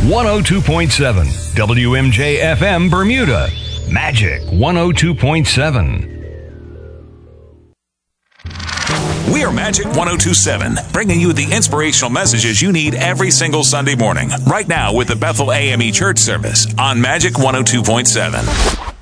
102.7 WMJ FM Bermuda. Magic 102.7. We are Magic 102.7, bringing you the inspirational messages you need every single Sunday morning. Right now with the Bethel AME Church service on Magic 102.7.